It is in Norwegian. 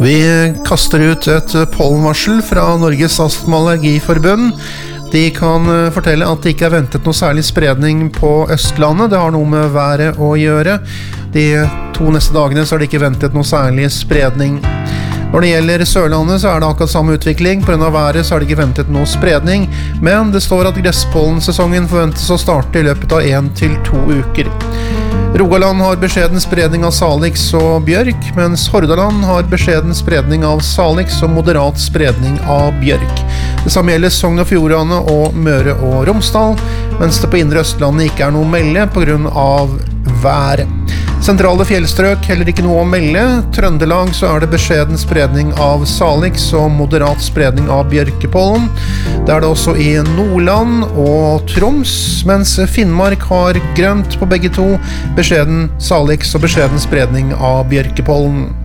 Vi kaster ut et pollenvarsel fra Norges Astma- og Allergiforbund. De kan fortelle at det ikke er ventet noe særlig spredning på Østlandet. Det har noe med været å gjøre. De 2 neste dagene så er det ikke ventet noe særlig spredning. Når det gjelder Sørlandet så er det akkurat samme utvikling. På grunn av været så er det ikke ventet noe spredning, men det står at gresspollensesongen forventes å starte i løpet av 1 til 2 uker. Rogaland har beskjeden spredning av salix og bjørk, mens Hordaland har beskjeden spredning av salix og moderat spredning av bjørk. Det samme gjelder Sogn og Fjordane og Møre og Romsdal, mens det på indre Østlandet ikke er noe å melde på grunn av været. Sentrale fjellstrøk heller ikke noe å melde. Trøndelag så er det beskjeden spredning av salix og moderat spredning av bjørkepollen. Det er det også i Nordland og Troms, mens Finnmark har grønt på begge to, beskjeden salix og beskjeden spredning av bjørkepollen.